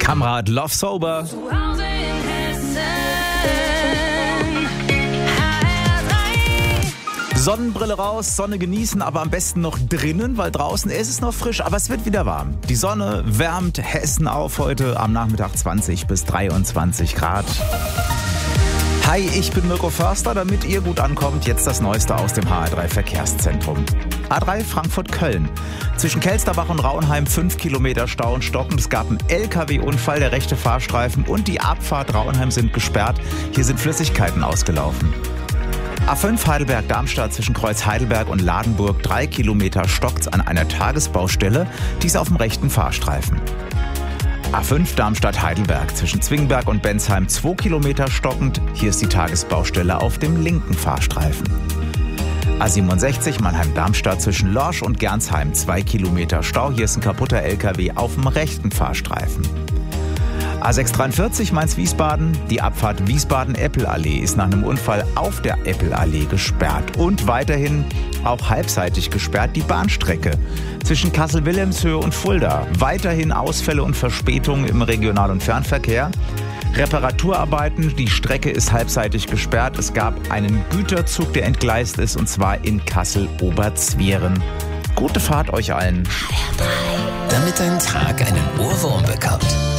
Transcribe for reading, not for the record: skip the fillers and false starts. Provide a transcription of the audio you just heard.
Kamrat Love Sober. Sonnenbrille raus, Sonne genießen, aber am besten noch drinnen, weil draußen ist es noch frisch, aber es wird wieder warm. Die Sonne wärmt Hessen auf heute am Nachmittag 20 bis 23 Grad. Hi, ich bin Mirko Förster, damit ihr gut ankommt, jetzt das Neueste aus dem HR3 Verkehrszentrum. A3 Frankfurt-Köln. Zwischen Kelsterbach und Rauenheim 5 Kilometer Stau und stockend. Es gab einen LKW-Unfall, der rechte Fahrstreifen und die Abfahrt Rauenheim sind gesperrt. Hier sind Flüssigkeiten ausgelaufen. A5 Heidelberg-Darmstadt zwischen Kreuz Heidelberg und Ladenburg 3 Kilometer stockt's an einer Tagesbaustelle, dies auf dem rechten Fahrstreifen. A5 Darmstadt-Heidelberg zwischen Zwingberg und Bensheim 2 Kilometer stockend, hier ist die Tagesbaustelle auf dem linken Fahrstreifen. A67 Mannheim-Darmstadt zwischen Lorsch und Gernsheim 2 Kilometer Stau, hier ist ein kaputter LKW auf dem rechten Fahrstreifen. A643 Mainz-Wiesbaden, die Abfahrt Wiesbaden-Eppelallee ist nach einem Unfall auf der Eppelallee gesperrt. Und weiterhin auch halbseitig gesperrt die Bahnstrecke zwischen Kassel-Wilhelmshöhe und Fulda. Weiterhin Ausfälle und Verspätungen im Regional- und Fernverkehr. Reparaturarbeiten, die Strecke ist halbseitig gesperrt. Es gab einen Güterzug, der entgleist ist, und zwar in Kassel-Oberzwieren. Gute Fahrt euch allen. Damit dein Tag einen Ohrwurm bekommt.